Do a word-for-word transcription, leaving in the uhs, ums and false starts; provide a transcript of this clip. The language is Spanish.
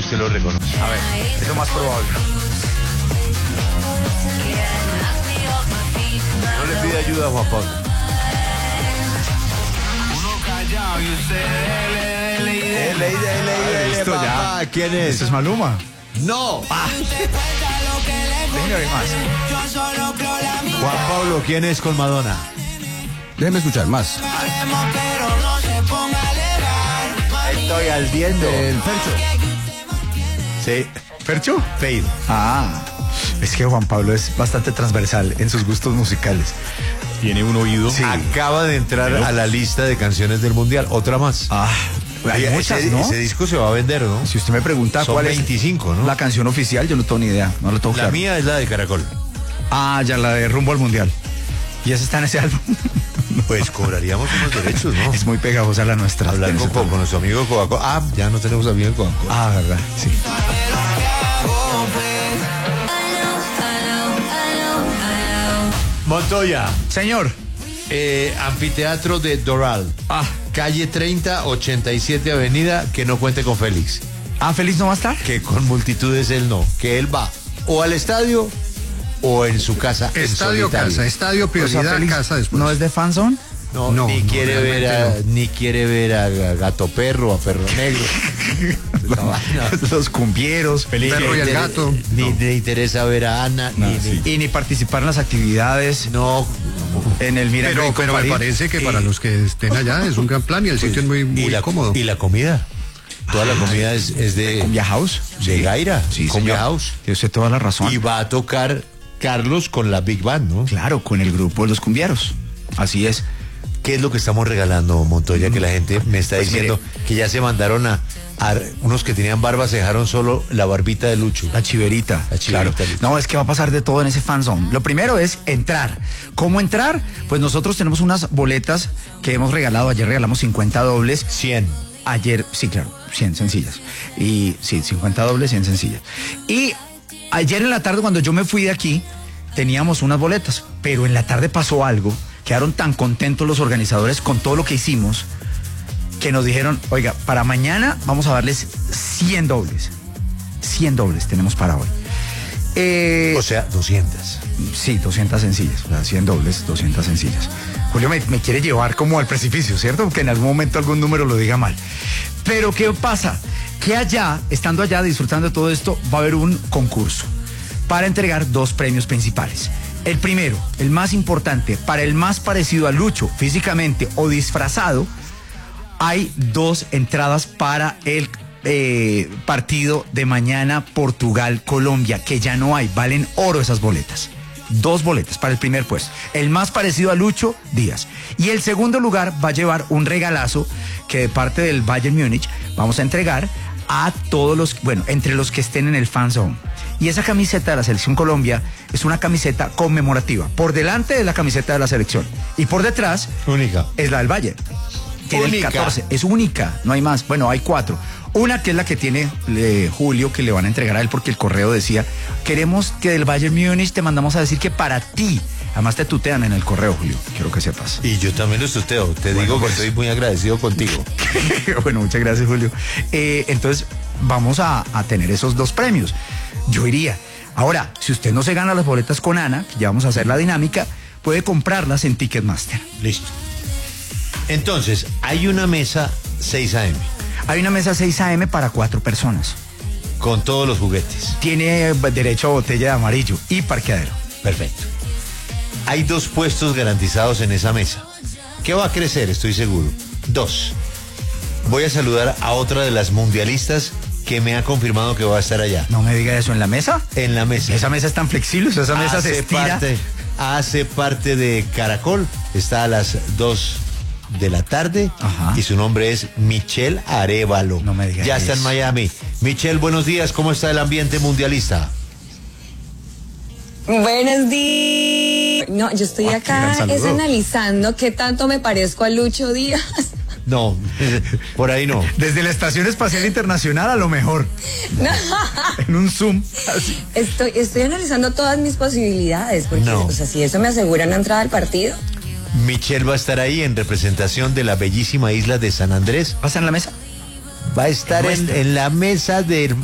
usted lo reconoce. A ver, es lo más probable. No le pide ayuda a Juan Pablo. Listo, ya. ¿Quién es? ¿Esto es Maluma? No. Ah. Déjeme ver más. Juan Pablo, ¿quién es con Madonna? Déjeme escuchar más. Estoy al viendo. El Fercho. Sí. ¿Fercho? Fade. Ah, es que Juan Pablo es bastante transversal en sus gustos musicales. Tiene un oído. Sí. Acaba de entrar a la lista de canciones del mundial. Otra más. Ah, hay Oye, muchas, ese, ¿no? ese disco se va a vender, ¿no? Si usted me pregunta Son cuál veinticinco, es ¿no? la canción oficial, yo no tengo ni idea. No lo tengo La claro. mía es la de Caracol. Ah, ya la de Rumbo al Mundial. ¿Y esa está en ese álbum? Pues cobraríamos unos derechos, ¿no? Es muy pegajosa la nuestra. Hablando En ese con, con nuestro amigo Coca-Cola. Ah, ya no tenemos amigo de Coca-Cola. Ah, verdad, sí. Montoya, Señor. eh, anfiteatro de Doral. Ah, Calle treinta, ochenta y siete Avenida, que no cuente con Félix. ah, ¿Félix no va a estar? Que con multitudes él no. Que él va o al estadio o en su casa. en Estadio, solitario. casa, estadio, O sea, prioridad, Félix casa después. ¿No es de fanzone? No, No, ni no, quiere ver a, realmente ni quiere ver a Gato Perro, a Perro Negro. Esa vaina. Los cumbieros. Perro y el Ni- gato. Ni No. le interesa ver a Ana, No, ni, sí. Y ni participar en las actividades. no. En el Mira Pero, Grey pero me Compartir. parece que Y- para los que estén allá es un gran plan y el sitio es muy, y muy la, cómodo. Y la comida. Toda la comida es, es de Cumbia House. de Gaira, Sí, Cumbia señor. House. Tiene usted toda la razón. Y va a tocar Carlos con la Big Band, ¿no? Claro, con el grupo de los cumbieros. Así es. ¿Qué es lo que estamos regalando, Montoya? Que la gente me está Pues diciendo que ya se mandaron a, a unos que tenían barba, se dejaron solo la barbita de Lucho. La chiverita. La chiverita, Claro. Lucho. No, es que va a pasar de todo en ese fanzone. Lo primero es entrar. ¿Cómo entrar? Pues nosotros tenemos unas boletas que hemos regalado. Ayer regalamos cincuenta dobles. cien. Ayer, sí, claro, cien sencillas. Y sí, cincuenta dobles, cien sencillas. Y ayer en la tarde, cuando yo me fui de aquí, teníamos unas boletas. Pero en la tarde pasó algo. Quedaron tan contentos los organizadores con todo lo que hicimos que nos dijeron, oiga, para mañana vamos a darles cien dobles. cien dobles tenemos para hoy. Eh, O sea, doscientas. sí, doscientas sencillas. O sea, cien dobles, doscientas sencillas. Julio me, me quiere llevar como al precipicio, ¿cierto? Que en algún momento algún número lo diga mal. Pero ¿qué pasa? Que allá, estando allá disfrutando de todo esto, va a haber un concurso para entregar dos premios principales. El primero, el más importante, para el más parecido a Lucho físicamente o disfrazado, hay dos entradas para el eh, partido de mañana Portugal-Colombia, que ya no hay, valen oro esas boletas. Dos boletas para el primer puesto. El más parecido a Lucho, Díaz. Y el segundo lugar va a llevar un regalazo que de parte del Bayern Múnich vamos a entregar a todos los, bueno, entre los que estén en el fan zone. Y esa camiseta de la Selección Colombia es una camiseta conmemorativa. Por delante de la camiseta de la selección y por detrás Única. es la del Bayern. Tiene el Única. catorce, es única, no hay más. Bueno, hay cuatro. Una que es la que tiene eh, Julio, que le van a entregar a él porque el correo decía, queremos que del Bayern Múnich te mandamos a decir que para ti. Además te tutean en el correo, Julio, quiero que sepas. Y yo también lo tuteo. Te Bueno, digo que pues. estoy muy agradecido contigo. Bueno, muchas gracias, Julio. Eh, entonces, vamos a, a tener esos dos premios. Yo iría. Ahora, si usted no se gana las boletas con Ana, que ya vamos a hacer la dinámica, puede comprarlas en Ticketmaster. Listo. Entonces, hay una mesa seis a eme Hay una mesa seis a eme para cuatro personas. con todos los juguetes. Tiene eh, derecho a botella de amarillo y parqueadero. Perfecto. Hay dos puestos garantizados en esa mesa. ¿Qué va a crecer? Estoy seguro. Dos. Voy a saludar a otra de las mundialistas que me ha confirmado que va a estar allá. No me diga eso en la mesa. En la mesa. Esa mesa es tan flexible, o sea, esa mesa se hace estira. parte, hace parte de Caracol. Está a las dos de la tarde. Ajá. Y su nombre es Michelle Arévalo. No me diga Ya está en eso. Miami. Michelle, buenos días. ¿Cómo está el ambiente mundialista? Buenos días. No, yo estoy Ah, qué gran acá saludo. es analizando qué tanto me parezco a Lucho Díaz. No, por ahí no. Desde la Estación Espacial Internacional a lo mejor. En un Zoom. Así. Estoy, estoy analizando todas mis posibilidades, porque No. o sea, si eso me asegura una entrada al partido. Michelle va a estar ahí en representación de la bellísima isla de San Andrés. ¿Pasa en la mesa? Va a estar en, Muestra. en la mesa de